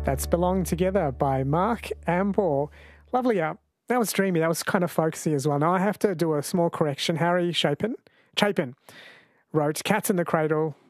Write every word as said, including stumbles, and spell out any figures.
That's Belong Together by Mark and Paul. Lovely up. That was dreamy. That was kind of folksy as well. Now I have to do a small correction. Harry Chapin, Chapin wrote Cats in the Cradle